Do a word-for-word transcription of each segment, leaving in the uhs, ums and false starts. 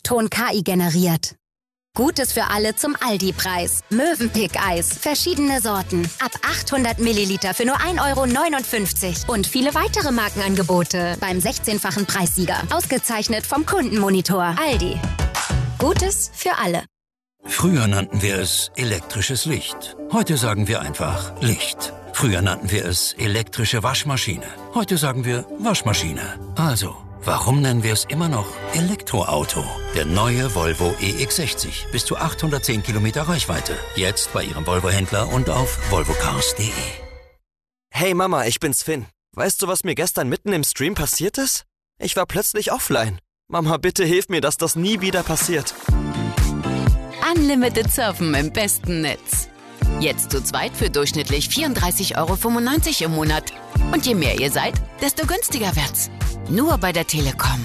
Mischton K I generiert. Gutes für alle zum Aldi-Preis. Mövenpick-Eis. Verschiedene Sorten. Ab achthundert Milliliter für nur ein Euro neunundfünfzig. Und viele weitere Markenangebote beim sechzehnfachen Preissieger. Ausgezeichnet vom Kundenmonitor. Aldi. Gutes für alle. Früher nannten wir es elektrisches Licht. Heute sagen wir einfach Licht. Früher nannten wir es elektrische Waschmaschine. Heute sagen wir Waschmaschine. Also, warum nennen wir es immer noch Elektroauto? Der neue Volvo E X sechzig. Bis zu achthundertzehn Kilometer Reichweite. Jetzt bei Ihrem Volvo-Händler und auf volvo cars punkt de. Hey Mama, ich bin's Finn. Weißt du, was mir gestern mitten im Stream passiert ist? Ich war plötzlich offline. Mama, bitte hilf mir, dass das nie wieder passiert. Unlimited Surfen im besten Netz. Jetzt zu zweit für durchschnittlich vierunddreißig Euro fünfundneunzig im Monat. Und je mehr ihr seid, desto günstiger wird's. Nur bei der Telekom.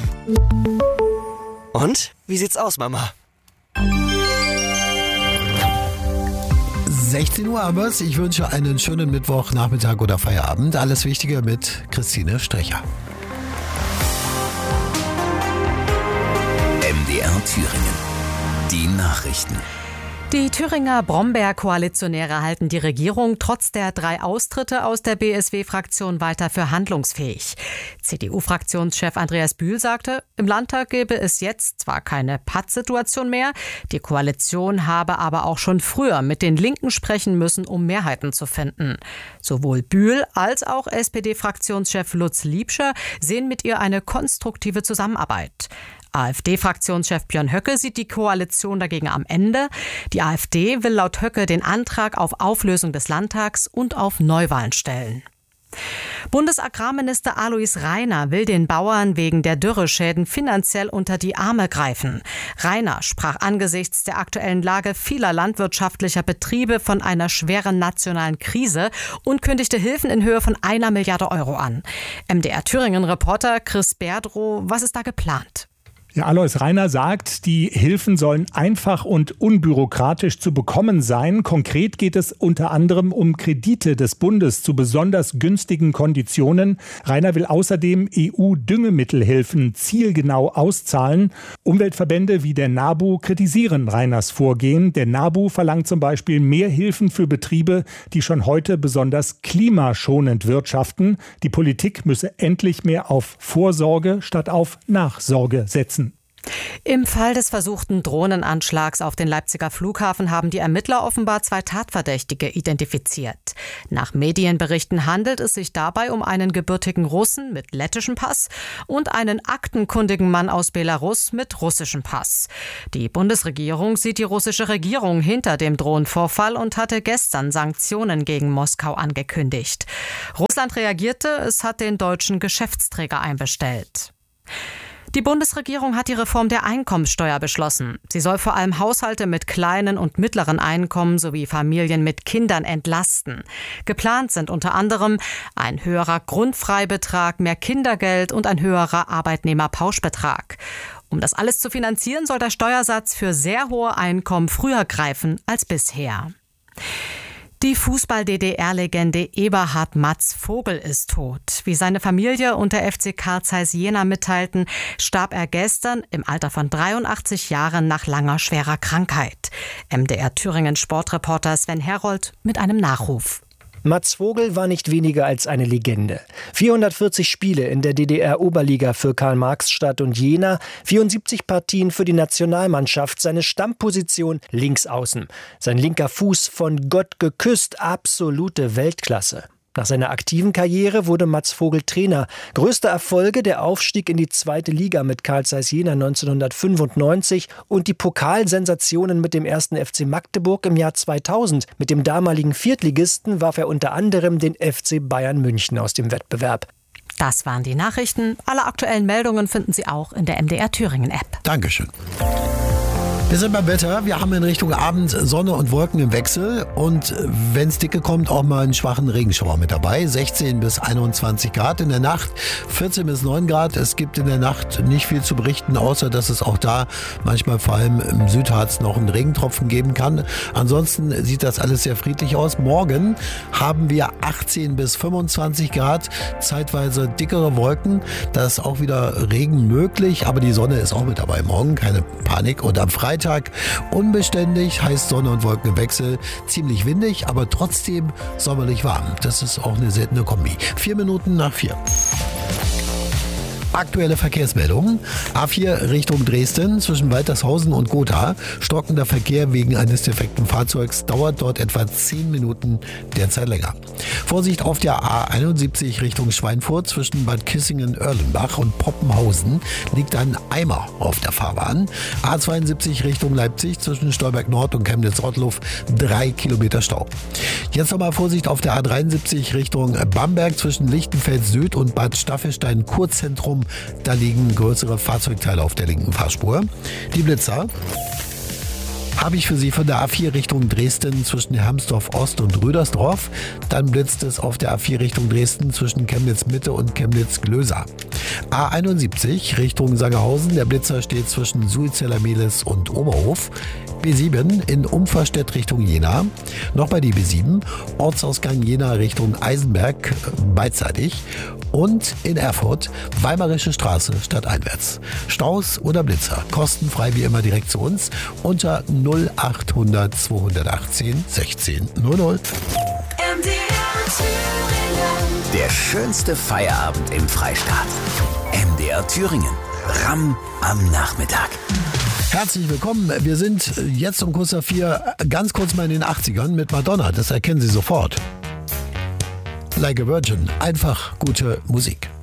Und? Wie sieht's aus, Mama? sechzehn Uhr abends. Ich wünsche einen schönen Mittwochnachmittag oder Feierabend. Alles Wichtige mit Christine Strecher. M D R Thüringen. Die Nachrichten. Die Thüringer Brombeer-Koalitionäre halten die Regierung trotz der drei Austritte aus der B S W-Fraktion weiter für handlungsfähig. C D U-Fraktionschef Andreas Bühl sagte, im Landtag gäbe es jetzt zwar keine Pattsituation mehr, die Koalition habe aber auch schon früher mit den Linken sprechen müssen, um Mehrheiten zu finden. Sowohl Bühl als auch S P D-Fraktionschef Lutz Liebscher sehen mit ihr eine konstruktive Zusammenarbeit. AfD-Fraktionschef Björn Höcke sieht die Koalition dagegen am Ende. Die AfD will laut Höcke den Antrag auf Auflösung des Landtags und auf Neuwahlen stellen. Bundesagrarminister Alois Rainer will den Bauern wegen der Dürreschäden finanziell unter die Arme greifen. Rainer sprach angesichts der aktuellen Lage vieler landwirtschaftlicher Betriebe von einer schweren nationalen Krise und kündigte Hilfen in Höhe von einer Milliarde Euro an. M D R Thüringen-Reporter Chris Berdrow, was ist da geplant? Ja, Alois Rainer sagt, die Hilfen sollen einfach und unbürokratisch zu bekommen sein. Konkret geht es unter anderem um Kredite des Bundes zu besonders günstigen Konditionen. Rainer will außerdem E U-Düngemittelhilfen zielgenau auszahlen. Umweltverbände wie der NABU kritisieren Rainers Vorgehen. Der NABU verlangt zum Beispiel mehr Hilfen für Betriebe, die schon heute besonders klimaschonend wirtschaften. Die Politik müsse endlich mehr auf Vorsorge statt auf Nachsorge setzen. Im Fall des versuchten Drohnenanschlags auf den Leipziger Flughafen haben die Ermittler offenbar zwei Tatverdächtige identifiziert. Nach Medienberichten handelt es sich dabei um einen gebürtigen Russen mit lettischem Pass und einen aktenkundigen Mann aus Belarus mit russischem Pass. Die Bundesregierung sieht die russische Regierung hinter dem Drohnenvorfall und hatte gestern Sanktionen gegen Moskau angekündigt. Russland reagierte, es hat den deutschen Geschäftsträger einbestellt. Die Bundesregierung hat die Reform der Einkommensteuer beschlossen. Sie soll vor allem Haushalte mit kleinen und mittleren Einkommen sowie Familien mit Kindern entlasten. Geplant sind unter anderem ein höherer Grundfreibetrag, mehr Kindergeld und ein höherer Arbeitnehmerpauschbetrag. Um das alles zu finanzieren, soll der Steuersatz für sehr hohe Einkommen früher greifen als bisher. Die Fußball-D D R-Legende Eberhard Matz Vogel ist tot. Wie seine Familie und der F C Carl Zeiss Jena mitteilten, starb er gestern im Alter von dreiundachtzig Jahren nach langer, schwerer Krankheit. M D R Thüringen Sportreporter Sven Herold mit einem Nachruf. Matz Vogel war nicht weniger als eine Legende. vierhundertvierzig Spiele in der D D R-Oberliga für Karl-Marx-Stadt und Jena, vierundsiebzig Partien für die Nationalmannschaft, seine Stammposition Linksaußen. Sein linker Fuß von Gott geküsst, absolute Weltklasse. Nach seiner aktiven Karriere wurde Matz Vogel Trainer. Größte Erfolge der Aufstieg in die zweite Liga mit Carl Zeiss Jena neunzehnhundertfünfundneunzig und die Pokalsensationen mit dem ersten F C Magdeburg im Jahr zweitausend. Mit dem damaligen Viertligisten warf er unter anderem den F C Bayern München aus dem Wettbewerb. Das waren die Nachrichten. Alle aktuellen Meldungen finden Sie auch in der M D R Thüringen App. Dankeschön. Wir sind beim Wetter. Wir haben in Richtung Abend Sonne und Wolken im Wechsel und wenn es dicke kommt, auch mal einen schwachen Regenschauer mit dabei. sechzehn bis einundzwanzig Grad in der Nacht, vierzehn bis neun Grad. Es gibt in der Nacht nicht viel zu berichten, außer dass es auch da manchmal vor allem im Südharz noch einen Regentropfen geben kann. Ansonsten sieht das alles sehr friedlich aus. Morgen haben wir achtzehn bis fünfundzwanzig Grad, zeitweise dickere Wolken. Da ist auch wieder Regen möglich, aber die Sonne ist auch mit dabei morgen, keine Panik. Und am Freitag unbeständig, heißt Sonne und Wolken im Wechsel, ziemlich windig, aber trotzdem sommerlich warm. Das ist auch eine seltene Kombi. Vier Minuten nach vier. Aktuelle Verkehrsmeldungen. A vier Richtung Dresden zwischen Waltershausen und Gotha. Stockender Verkehr wegen eines defekten Fahrzeugs dauert dort etwa zehn Minuten, derzeit länger. Vorsicht auf der A einundsiebzig Richtung Schweinfurt zwischen Bad Kissingen-Erlenbach und Poppenhausen liegt ein Eimer auf der Fahrbahn. A zweiundsiebzig Richtung Leipzig zwischen Stolberg Nord und Chemnitz-Rottluff drei Kilometer Stau. Jetzt nochmal Vorsicht auf der A dreiundsiebzig Richtung Bamberg zwischen Lichtenfeld Süd und Bad Staffelstein-Kurzzentrum. Da liegen größere Fahrzeugteile auf der linken Fahrspur. Die Blitzer habe ich für Sie von der A vier Richtung Dresden zwischen Hermsdorf Ost und Rüdersdorf. Dann blitzt es auf der A vier Richtung Dresden zwischen Chemnitz Mitte und Chemnitz Glösa. A einundsiebzig Richtung Sangerhausen. Der Blitzer steht zwischen Sulzeller-Mehlis und Oberhof. B sieben in Umferstedt Richtung Jena. Noch bei die B sieben. Ortsausgang Jena Richtung Eisenberg beidseitig. Und in Erfurt Weimarische Straße stadteinwärts. Staus oder Blitzer. Kostenfrei wie immer direkt zu uns unter null achthundert zweihundertachtzehn sechzehn null null. Der schönste Feierabend im Freistaat. M D R Thüringen. Ramm am Nachmittag. Herzlich willkommen. Wir sind jetzt um kurz nach vier ganz kurz mal in den achtzigern mit Madonna. Das erkennen Sie sofort. Like a Virgin. Einfach gute Musik.